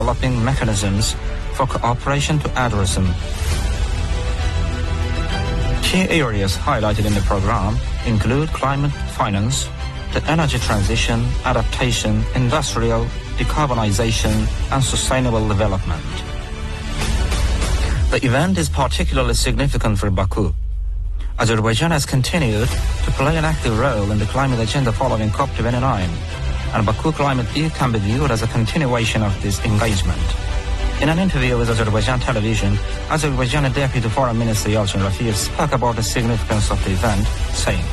developing mechanisms for cooperation to address them. Key areas highlighted in the program include climate finance, the energy transition, adaptation, industrial, decarbonization, and sustainable development. The event is particularly significant for Baku. Azerbaijan has continued to play an active role in the climate agenda following COP29, and Baku Climate Week can be viewed as a continuation of this engagement. In an interview with Azerbaijan television, Azerbaijani Deputy Foreign Minister Yalchin Rafiyev spoke about the significance of the event, saying,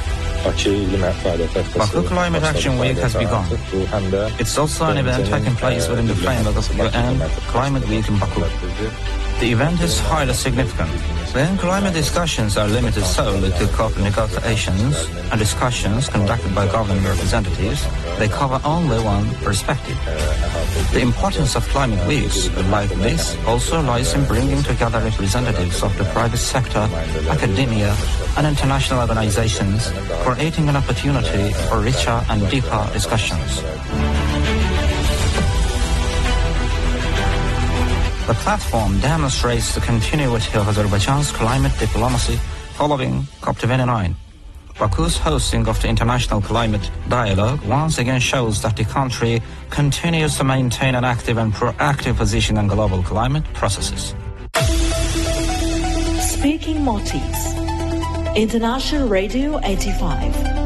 Baku Climate Action Week has begun. It's also an event taking place within the framework of UN Climate Week in Baku. The event is highly significant. When climate discussions are limited solely to COP negotiations and discussions conducted by government representatives, they cover only one perspective. The importance of climate weeks like this also lies in bringing together representatives of the private sector, academia, and international organizations, creating an opportunity for richer and deeper discussions. The platform demonstrates the continuity of Azerbaijan's climate diplomacy following COP29. Baku's hosting of the International Climate Dialogue once again shows that the country continues to maintain an active and proactive position on global climate processes. Speaking Maltese, International Radio 85.